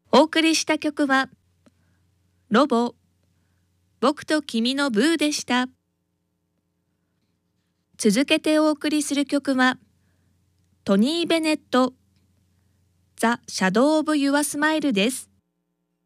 お送りした曲はロボ、僕と君のブーでした。続けてお送りする曲はトニー・ベネット、ザ・シャドウ・オブ・ユア・スマイルです。